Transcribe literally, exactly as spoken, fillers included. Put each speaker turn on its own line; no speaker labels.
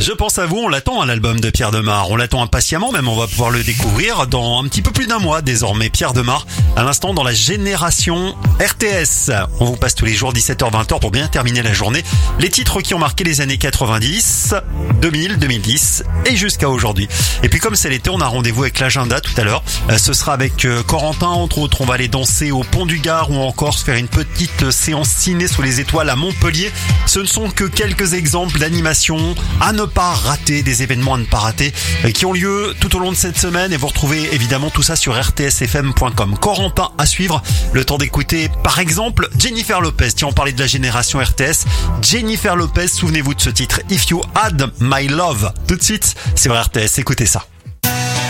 Je pense à vous, on l'attend à l'album de Pierre Demar. On l'attend impatiemment, même on va pouvoir le découvrir dans un petit peu plus d'un mois désormais. Pierre Demar, à l'instant dans la génération R T S. On vous passe tous les jours dix-sept heures vingt heures pour bien terminer la journée. Les titres qui ont marqué les années quatre-vingt-dix, deux mille, deux mille dix et jusqu'à aujourd'hui. Et puis comme c'est l'été, on a rendez-vous avec l'agenda tout à l'heure. Euh, ce sera avec euh, Corentin, entre autres. On va aller danser au Pont du Gard ou encore se faire une petite séance ciné sous les étoiles à Montpellier. Ce ne sont que quelques exemples d'animations à ne pas rater, des événements à ne pas rater euh, qui ont lieu tout au long de cette semaine, et vous retrouvez évidemment tout ça sur r t s f m point com. Corentin à suivre, le temps d'écouter par exemple Jennifer Lopez. Tiens, on parlait de la génération R T S. Jennifer Lopez, souvenez-vous de ce titre If You Had My Love. Tout de suite, c'est vrai R T S, écoutez ça.